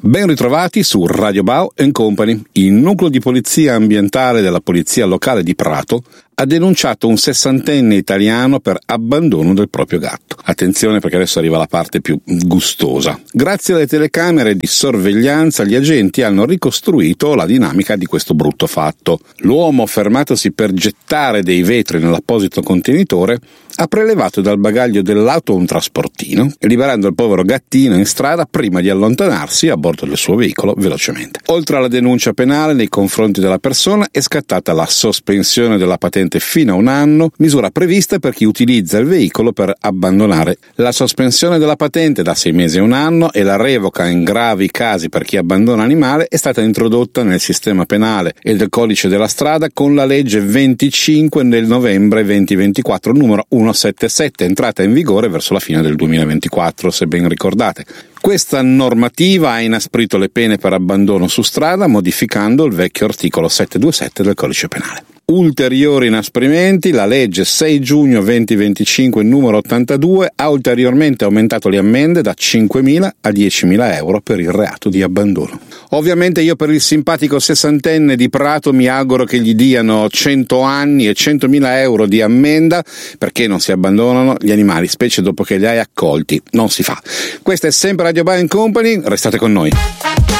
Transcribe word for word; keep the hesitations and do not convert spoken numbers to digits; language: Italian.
Ben ritrovati su Radio Bao and Company. Il nucleo di polizia ambientale della polizia locale di Prato ha denunciato un sessantenne italiano per abbandono del proprio gatto. Attenzione, perché adesso arriva la parte più gustosa. Grazie alle telecamere di sorveglianza, gli agenti hanno ricostruito la dinamica di questo brutto fatto. L'uomo, fermatosi per gettare dei vetri nell'apposito contenitore, ha prelevato dal bagaglio dell'auto un trasportino, liberando il povero gattino in strada prima di allontanarsi a bordo del suo veicolo velocemente. Oltre alla denuncia penale nei confronti della persona, è scattata la sospensione della patente fino a un anno, misura prevista per chi utilizza il veicolo per abbandonare. La sospensione della patente da sei mesi a un anno e la revoca in gravi casi per chi abbandona animale è stata introdotta nel sistema penale e del codice della strada con la legge venticinque del novembre duemilaventiquattro numero centosettantasette, entrata in vigore verso la fine del duemilaventiquattro, se ben ricordate. Questa normativa ha inasprito le pene per abbandono su strada, modificando il vecchio articolo settecentoventisette del codice penale. Ulteriori inasprimenti: la legge sei giugno duemilaventicinque numero ottantadue ha ulteriormente aumentato le ammende da cinquemila a diecimila euro per il reato di abbandono. Ovviamente io per il simpatico sessantenne di Prato mi auguro che gli diano cento anni e centomila euro di ammenda, perché non si abbandonano gli animali, specie dopo che li hai accolti. Non si fa. Questa è sempre Radio Bao and Company, restate con noi.